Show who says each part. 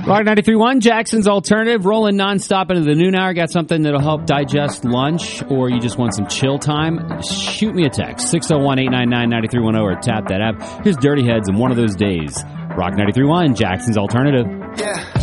Speaker 1: Rock 93.1, Jackson's Alternative, rolling nonstop into the noon hour. Got something that'll help digest lunch, or you just want some chill time? Shoot me a text, 601-899-9310, or tap that app. Here's Dirty Heads and One of Those Days. Rock 93.1, Jackson's Alternative.
Speaker 2: Yeah.